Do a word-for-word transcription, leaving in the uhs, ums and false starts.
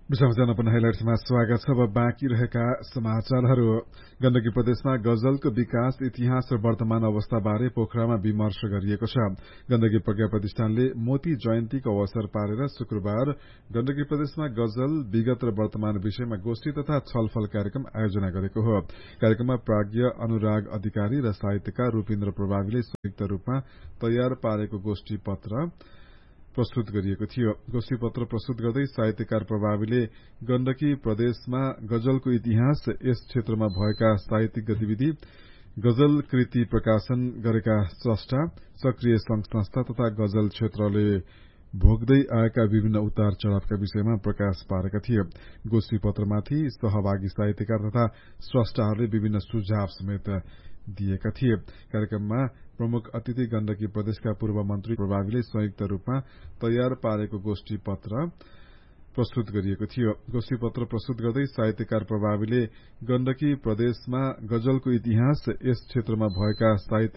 विश्वजन upon हाइलाइट्समा स्वागत छ। अब बाँकी रहेका समाचारहरू। गण्डकी प्रदेशमा गजलको विकास, इतिहास र वर्तमान अवस्था बारे पोखरामा विमर्श गरिएको छ। गण्डकी प्रज्ञा प्रतिष्ठानले मोती जयन्तीको अवसर पारेर शुक्रबार गण्डकी प्रदेशमा गजल, विगत र वर्तमान विषयमा गोष्ठी तथा छलफल कार्यक्रम आयोजना गरेको हो। कार्यक्रममा प्राज्ञ अनुराग अधिकारी र साहित्यकार रूपिन्द्र प्रभावीले संयुक्त रूपमा तयार पारेको गोष्ठी पत्र प्रस्तुत गरिएको थियो। गोष्ठी पत्र प्रस्तुत गर्दै साहित्यकार प्रभावीले गण्डकी प्रदेशमा गजलको इतिहास, यस क्षेत्रमा भएका साहित्यिक गतिविधि, गजल कृति प्रकाशन गरेका स्रष्टा, सक्रिय संघ संस्था तथा गजल क्षेत्रले भोग्दै आएका विभिन्न उतार चढ़ावका विषयमा प्रकाश पारेका थिए। गोष्ठी पत्रमाथि सहभागी साहित्यकार तथा स्रष्टाहरूले विभिन्न सुझाव समेत दिएका थिए। कार्यक्रममा प्रमुख अतिथि गण्डकी प्रदेशका पूर्व मन्त्री प्रभावीले संयुक्त रूपमा तयार पारेको गोष्ठी पत्र प्रस्तुत गरिएको थियो। गोष्ठी पत्र प्रस्तुत गर्दै साहित्यकार प्रभावीले गण्डकी प्रदेशमा गजलको इतिहास, यस क्षेत्रमा भएका साहित्यिक